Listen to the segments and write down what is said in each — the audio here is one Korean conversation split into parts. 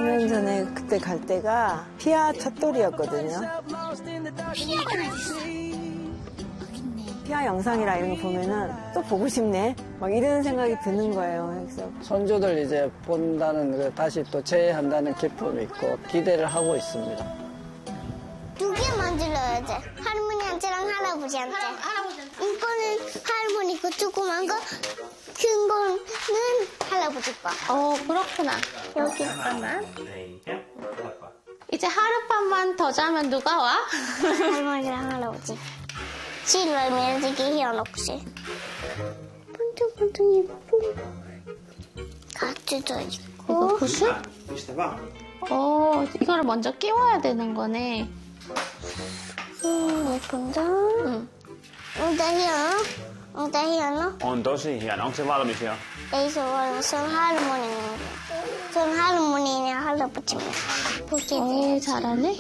4년 전에 그때 갈 때가 피아 첫돌이었거든요. 피아가 어딨어? 피아 영상이라 이런 거 보면은 또 보고 싶네. 막 이런 생각이 드는 거예요. 그래서 손주들 이제 본다는 다시 또 재해한다는 기쁨이 있고 기대를 하고 있습니다. 두 개 만들어야 돼. 할머니한테랑 할아버지한테. 이거는 할머니 거 조그만 거, 큰 거는 할아버지 거. 그렇구나. 여기 잠깐만. 이제 하룻밤만 더 자면 누가 와? 할머니랑 할아버지. 실로면 되게 희어놓지. 반짝반짝 예뻐. 가츠도 있고. 이거 구슬? 이거를 먼저 끼워야 되는 거네. 예쁜다. Onko hieno? On tosi hieno. Onko se valmis jo? Ei se ole valmis. Se on harmoninen. Se on harmoninen ja 할아버지. 보기 잘하네.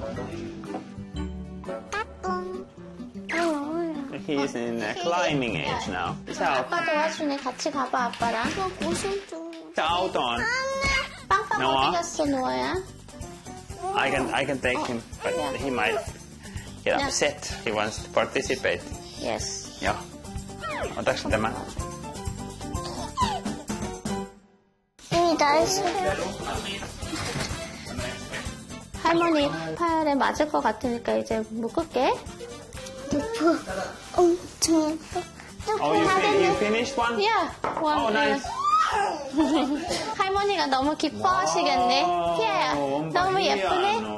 He's in climbing age now. 아빠 도와주네. 같이 가봐, 아빠랑. 자, autoon. 빵빵 노아. 어디 갔어, 노아야? I can take him, but he might get upset. He wants to participate. Yes. Joo. Otaks tämä? 이미 다 했어. 할머니 팔에 맞을 것 같으니까 이제 묶을게. 예뻐. 엄청 예뻐. Oh, you finished one? Yeah. Oh, nice. 할머니가 너무 기뻐하시겠네. 피아야, 너무 예쁘네.